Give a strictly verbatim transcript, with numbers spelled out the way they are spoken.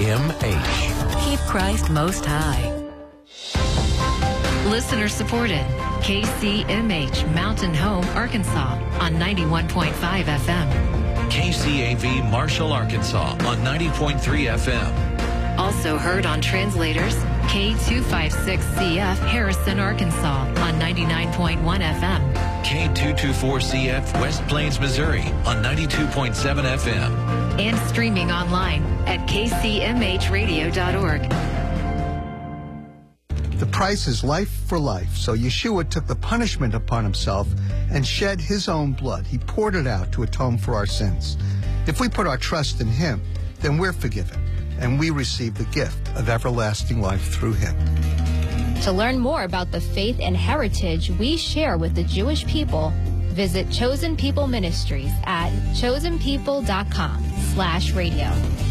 M H. Keep Christ most high. Listener supported. K C M H Mountain Home, Arkansas on ninety-one point five F M. K C A V Marshall, Arkansas on ninety point three F M. Also heard on translators, K two fifty-six C F Harrison, Arkansas on ninety-nine point one F M. K two twenty-four C F West Plains, Missouri on ninety-two point seven F M. And streaming online at K C M H radio dot org. The price is life for life, so Yeshua took the punishment upon himself and shed his own blood. He poured it out to atone for our sins. If we put our trust in him, then we're forgiven, and we receive the gift of everlasting life through him. To learn more about the faith and heritage we share with the Jewish people, visit Chosen People Ministries at chosen people dot com slash radio.